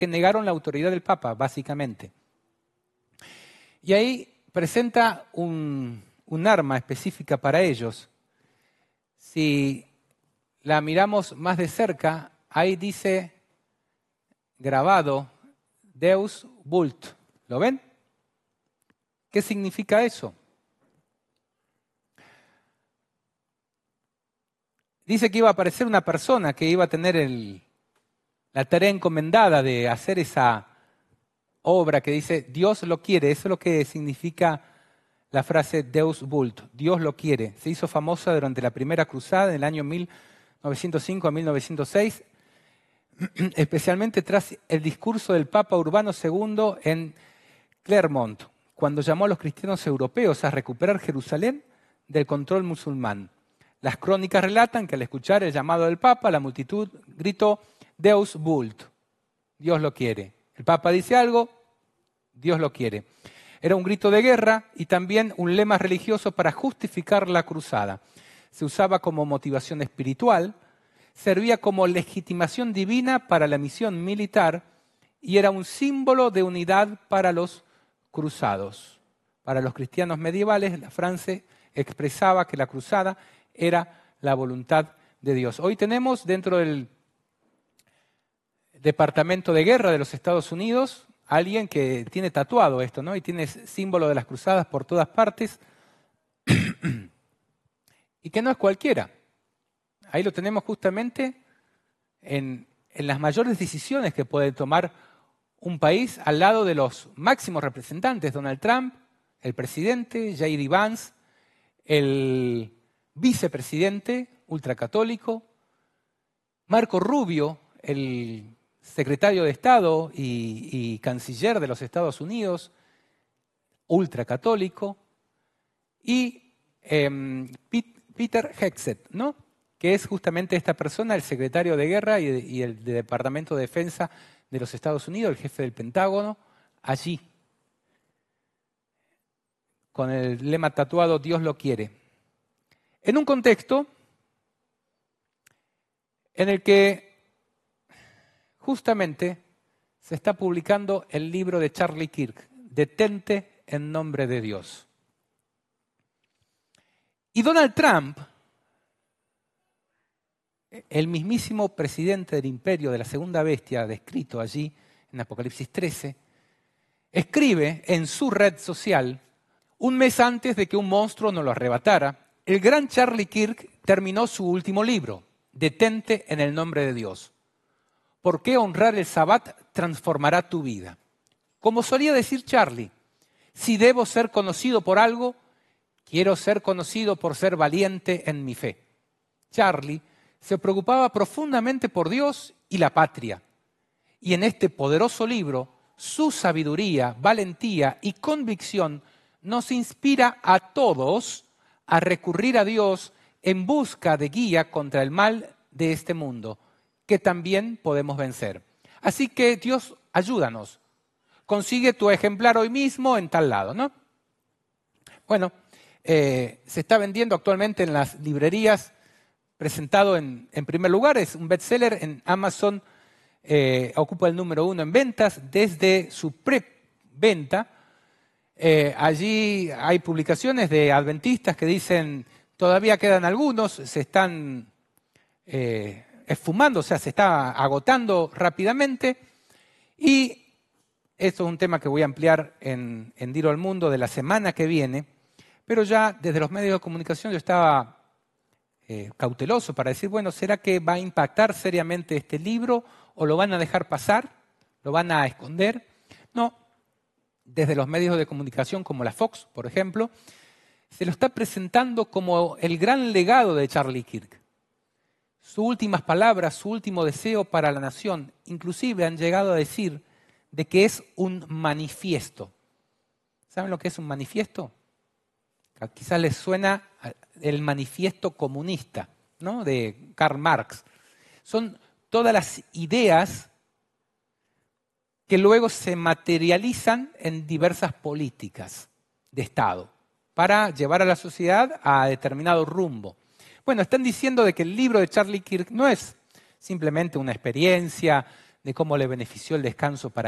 que negaron la autoridad del Papa, básicamente. Y ahí presenta un arma específica para ellos. Si la miramos más de cerca, ahí dice grabado Deus Vult. ¿Lo ven? ¿Qué significa eso? Dice que iba a aparecer una persona que iba a tener la tarea encomendada de hacer esa obra que dice Dios lo quiere. Eso es lo que significa la frase Deus Vult, Dios lo quiere. Se hizo famosa durante la primera cruzada en el año 1905 a 1906, especialmente tras el discurso del Papa Urbano II en Clermont, cuando llamó a los cristianos europeos a recuperar Jerusalén del control musulmán. Las crónicas relatan que al escuchar el llamado del Papa, la multitud gritó Deus Vult, Dios lo quiere. El Papa dice algo, Dios lo quiere. Era un grito de guerra y también un lema religioso para justificar la cruzada. Se usaba como motivación espiritual, servía como legitimación divina para la misión militar y era un símbolo de unidad para los cruzados. Para los cristianos medievales, la frase expresaba que la cruzada era la voluntad de Dios. Hoy tenemos dentro del Departamento de Guerra de los Estados Unidos alguien que tiene tatuado esto, ¿no? Y tiene símbolo de las cruzadas por todas partes y que no es cualquiera. Ahí lo tenemos justamente en las mayores decisiones que puede tomar un país al lado de los máximos representantes, Donald Trump, el presidente, J.D. Vance, el vicepresidente ultracatólico, Marco Rubio, el secretario de Estado y canciller de los Estados Unidos, ultracatólico, y Peter Hegseth, ¿no? Que es justamente esta persona, el secretario de Guerra y el de Departamento de Defensa de los Estados Unidos, el jefe del Pentágono, allí, con el lema tatuado Dios lo quiere. En un contexto en el que justamente se está publicando el libro de Charlie Kirk, Detente en nombre de Dios. Y Donald Trump, el mismísimo presidente del imperio de la segunda bestia, descrito allí en Apocalipsis 13, escribe en su red social, un mes antes de que un monstruo nos lo arrebatara, el gran Charlie Kirk terminó su último libro, Detente en el nombre de Dios. ¿Por qué honrar el Sabbat transformará tu vida? Como solía decir Charlie, si debo ser conocido por algo, quiero ser conocido por ser valiente en mi fe. Charlie se preocupaba profundamente por Dios y la patria. Y en este poderoso libro, su sabiduría, valentía y convicción nos inspira a todos a recurrir a Dios en busca de guía contra el mal de este mundo, que también podemos vencer. Así que Dios, ayúdanos. Consigue tu ejemplar hoy mismo en tal lado, ¿no? Bueno, se está vendiendo actualmente en las librerías, presentado en primer lugar, es un bestseller en Amazon, ocupa el número 1 en ventas desde su preventa. Allí hay publicaciones de adventistas que dicen, todavía quedan algunos, se están esfumando, o sea, se está agotando rápidamente. Y esto es un tema que voy a ampliar en Dilo al Mundo de la semana que viene, pero ya desde los medios de comunicación yo estaba cauteloso para decir, bueno, ¿será que va a impactar seriamente este libro o lo van a dejar pasar? ¿Lo van a esconder? No, desde los medios de comunicación como la Fox, por ejemplo, se lo está presentando como el gran legado de Charlie Kirk. Sus últimas palabras, su último deseo para la nación, inclusive han llegado a decir de que es un manifiesto. ¿Saben lo que es un manifiesto? Quizás les suena el manifiesto comunista, ¿no? De Karl Marx. Son todas las ideas que luego se materializan en diversas políticas de Estado para llevar a la sociedad a determinado rumbo. Bueno, están diciendo de que el libro de Charlie Kirk no es simplemente una experiencia de cómo le benefició el descanso para